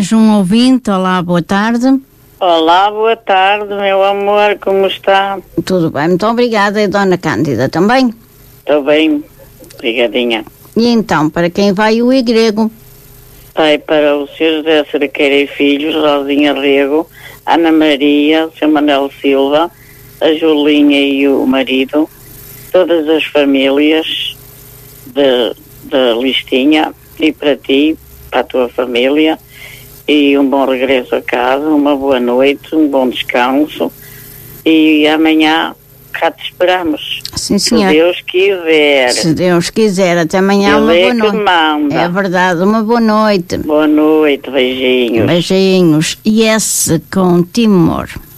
mais um ouvinte. Olá, boa tarde. Olá, boa tarde, meu amor, como está? Tudo bem, muito obrigada. E Dona Cândida também? Estou bem, obrigadinha. E então, para quem vai o grego? Vai para o Sr. José Cerqueira e Filhos, Rosinha Rego, Ana Maria, o Sr. Manuel Silva, a Julinha e o marido, todas as famílias da listinha, e para ti, para a tua família, e um bom regresso a casa, uma boa noite, um bom descanso, e amanhã cá te esperamos. Sim, senhor. Se Deus quiser. Se Deus quiser, até amanhã. Ele uma boa que noite. manda. É verdade, uma boa noite. Boa noite, beijinhos. Beijinhos. E esse com Timor.